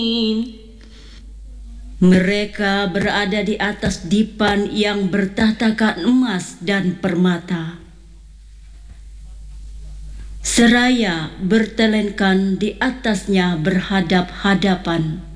Mereka berada di atas dipan yang bertahtakan emas dan permata. Seraya bertelentkan di atasnya berhadap-hadapan.